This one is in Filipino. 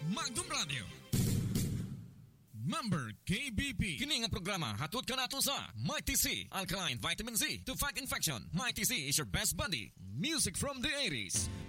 Magdum Radio. Member KBP. Kini nga programa hatod kanato sa Mighty C, Alkaline Vitamin C to fight infection. Mighty C is your best buddy. Music from the 80s.